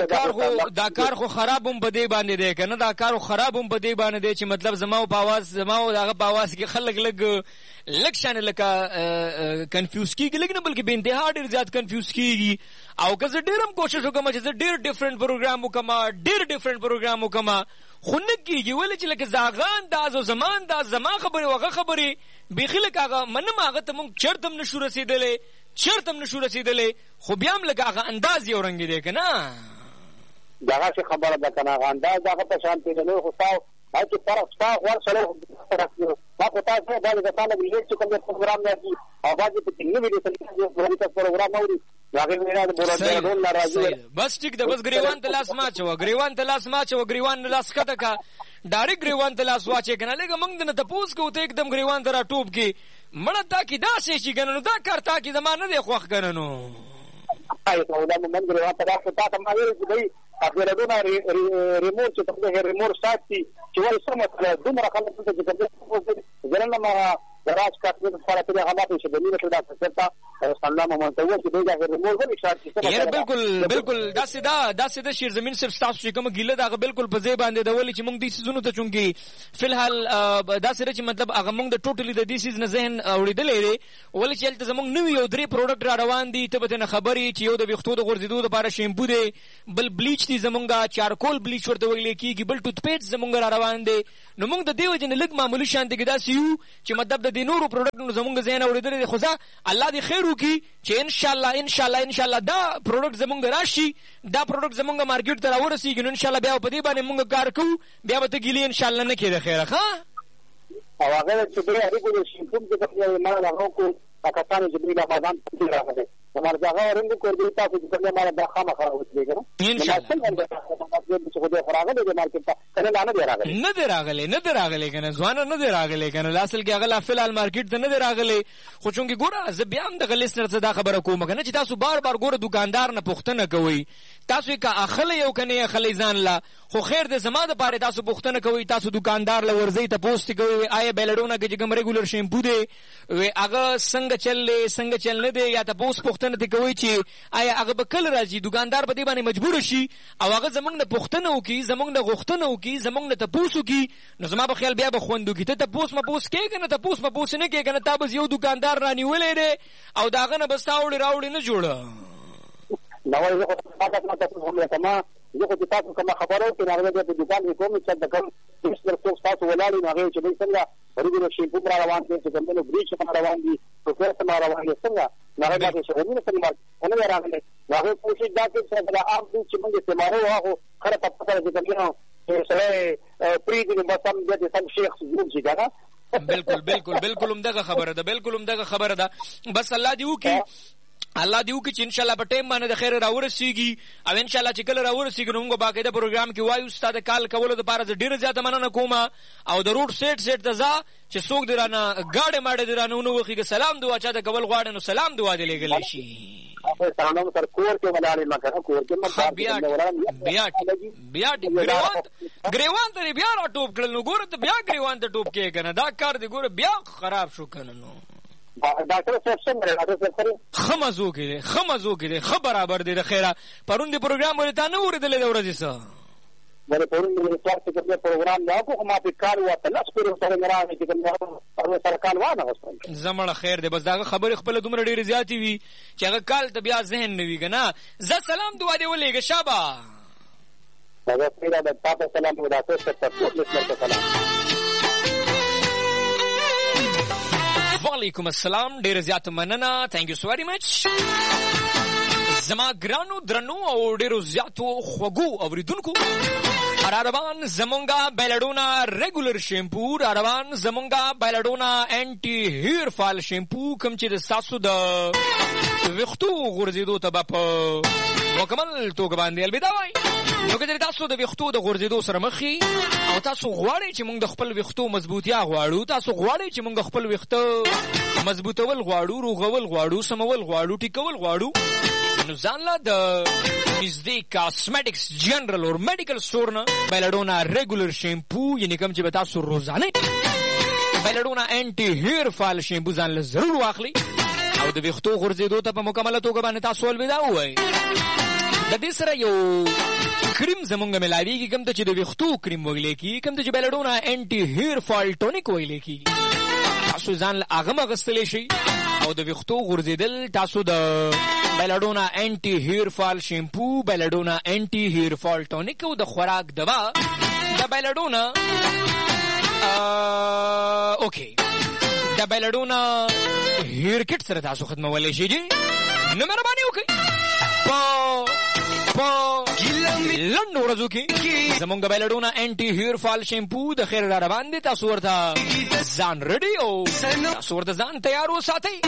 دا کار خو خرابم بده باندې دی کنه دا کار خرابم بده باندې دی چې مطلب زماو په आवाज زماو دغه په आवाज کې خلک لګ شان لکه کنفیوز کیږي لګ نه بلکې به انتها ډیر زیات کنفیوز کیږي او که زه ډیرم کوشش وکم چې زه ډیر ډیفرنٹ پروګرام وکم خو نه کیږي ولې چې لکه زاغان دا زمان دا زما خبره وغه خبره بخلک هغه منم هغه ته مونږ چرتم نشو رسیدلې خو بیا هم لکه هغه انداز یو رنګ دی کنه دغه څه خبره ده کنه هغه انداز دغه په شان دی نو خو تاسو چې طرف تاسو ور سره راځي ما په تاسو باندې د تاسو ویډیو چې کوم پروګرام نه دی او باندې په دې ویډیو کې پروګرام اوري هغه نه د بورډ نه راځي بس ټیک ده بس ګریوان ته لاس ماچو ګریوان لاس کته کا ډایرک ګریوان ته لاس واچې کنه لکه موږ نه تپوس کوو ته एकदम ګریوان ته را ټوب کې مړه تا کې دا شي کنه نو دا کار تا کې زمانه دی خوخ کنه نو ایته دا موږ ګریوان ته راځو تا ما ویل چې دی اخر دونه ریموټ چې ته ریموټ ساتي چې ول سمه دومره خلک چې کوم ځلنه ما دراج کاتنه سره ته هغه په شبني له دا څه الله محمد ته چې دا ریموټ ولې شارټ یاره بالکل دا سیده شیر زمين صرف تاسو چې کوم ګیله دا بالکل په ځای باندې دا ولې چې موږ دې سيزونو ته چونکی فلحال دا سره چې مطلب هغه موږ د ټوټلی د دې سیز نه ذهن اوریدلې لري ولې چې تل زموږ نو یو درې پروډکټ را روان دي ته به نه خبري چې یو د وختو د غورځیدو لپاره شیمپو دی بل بلیچ دي زمونږه چارکول بلیچ ورته ویل کیږي بل ټوت پیسټ زمونږ را روان دي نو موږ د دې وجه نه لګ معمولی شانتي کې دا سيو چې مطلب د دې نورو پروډکټونو زمونږ ذهن اوریدلې خو ځا الله دې خیر وکي چې ان شاء الله دا پروډکټ زمونږ راشي دا پروډکټ زمونږ مارکیټ ته راورسیږي نو ان شاء الله بیا په دې باندې موږ کار کوو بیا به ته ګیلی ان شاء الله نه کېده خیره ښه او هغه چې دې هغه کو شي کوم چې ما له کو پاکستان جبريل آبادان ته راغله हमारे जगह और इनको कोई देता है जिसने हमारा दाखा मखरा हो जाएगा इंशाल्लाह چې خو دې فراغه دې مارکیټ ته کنه نه دی راغله کنه ځوان نه دی راغله کنه اصل کې هغه فلال مارکیټ ته نه دی راغله خو چونګي ګوره زه بیا هم د غلیسنر څخه دا خبره کوم کنه چې تاسو بار ګوره دکاندار نه پوښتنه کوي تاسو کا اخله یو کنه اخله ځان لا خو خیر دې زما د پاره تاسو پوښتنه کوي تاسو دکاندار له ورځي ته پوښتنه کوي آیا بیلډونه کې کوم ریګولر شیمپو دی وی هغه څنګه چل نه دی یا تاسو پوښتنه ته کوي چې آیا هغه به کله راځي دکاندار به دې باندې مجبور شي او هغه زمونږ نه پوښتنه وکي زمونږ نه غوښتنه وکي زمونږ نه تاسو کی نو زما په خیال بیا به خوندو کی ته تاسو مپوس کې کنه تاسو مپوس نه کې کنه تاسو یو دکاندار رانیولې دی او داغه نه بس راوړي نه جوړه نو یو څه تاسو هم کما یو څه تاسو کوم خبرو کې راغلي د دکان کوم چې د کوم څه تاسو ولاړی نه غوښتي چې څنګه ورګو شي په روان دي چې کومه بریچ په روان دي په څه ما روان دي څنګه نه راځي چې ورګو څنګه نه راغلي هغه کوشش دا کوي چې دا عام دي چې موږ استعمالو هغه خره په پاتره چې کومه چې سره پریدي په سم د سم شیخ زوم چې دا بالکل همدغه خبره ده بس الله دې وکي چې ان شاء الله په ټیم باندې د خیر راورسیږي او ان شاء الله چې کله راورسیږي نو موږ باقاعده پروګرام کې وایو ستاسو کال کولو لپاره ډیره زیاته مننه کوم او د روټ سیټ ته ځا چې څوک درانه گاډه ماډه درانه نو وخیږي سلام دعا چا د کول غواړي نو سلام دعا دې لګل شي سلام تر کور کې ولاړې مګر کور کې بیا ګریوان ته بیا را ټوب کړل نو ګوره ته بیا ګریوان ته ټوب کې کنه دا کار دې ګوره بیا خراب شو کنه نو ډاکټر صاحب څنګه خمزو کې خبر برابر دي د خیره پرون دی پروګرام ورته نه ورېدلې د ورځې سره ولې پرون دی تاسو پروګرام دا کو ما په کار وته لاس پر سره راځي چې کوم سرکار وانه وستل زمړه خیر دی بس دا خبره خپل دومره ډېر زیاتی وي چې هغه کال ته بیا ذهن نه وي کنه زه سلام دعا دی ولېګه شابه دا پیرا د تاسو سلام ودا تاسو ته سلام وعلیکم السلام ډیر زیات مننه thank you so very much زما ګرانو درنو او ډیرو زیاتو خوګو اوریدونکو روان زمونږه بیلډونا ریګولر شیمپو روان زمونږه بیلډونا انټي هیر فال شیمپو کوم چې د ساسو د وختو غورځیدو ته په مکمل توګه باندې البته وای نو که تاسو د وختو د غورځیدو سره مخې او تاسو غواړئ چې موږ د خپل وختو مضبوطیا غواړو تاسو غواړئ چې موږ خپل وختو مضبوطول غواړو روغول غواړو سمول غواړو ټیکول غواړو نو ځانله د نزدې کاسمیټکس جنرال او میډیکل سٹور نه بیلډونا ریګولر شیمپو یعنی کوم چې به تاسو روزانه بیلډونا انټي هیر فال شیمپو ځانله ضرور واخلئ او د وختو غورځیدو ته په مکمل توګه باندې تاسو الوداع وایي د دې سره یو کریم زمونږ ملاویږي کوم ته چې د ویښتو کریم ویلې کیږي، کوم ته چې بیلډونا انټي هیر فال ټونیک ویلې کیږي. تاسو ځان له هغه مغستلی شئ او د ویښتو غورځېدل تاسو د بیلډونا انټي هیر فال شیمپو، بیلډونا انټي هیر فال ټونیک او د خوراک دوا د بیلډونا اوکې د بیلډونا هیر کټ سره تاسو ختمولی شئ. جی نو مهرباني وکړئ په لنډو ورځو کې زمونږ د بیلډونا انټي هیر فال شیمپو د خیر را روان دي. تاسو ورته ځان ریډي او تاسو ورته ځان تیار وساتئ.